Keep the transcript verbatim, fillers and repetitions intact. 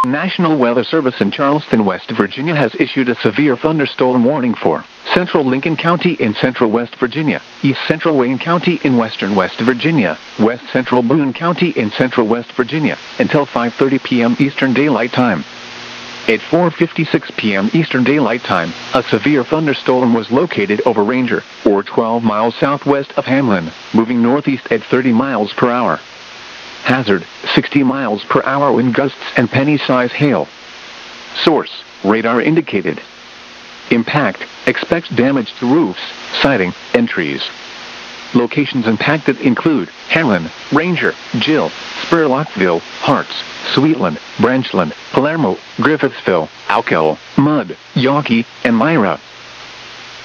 National Weather Service in Charleston, West Virginia has issued a severe thunderstorm warning for central Lincoln County in central West Virginia, east central Wayne County in western West Virginia, west central Boone County in central West Virginia, until five thirty p m Eastern Daylight Time. At four fifty-six p m Eastern Daylight Time, a severe thunderstorm was located over Ranger, or twelve miles southwest of Hamlin, moving northeast at thirty miles per hour. Hazard, sixty miles per hour wind gusts and penny-size hail. Source, radar indicated. Impact, expects damage to roofs, siding, and trees. Locations impacted include Hamlin, Ranger, Gill, Spurlockville, Harts, Sweetland, Branchland, Palermo, Griffithsville, Alkel, Mudd, Yawkey, and Myra.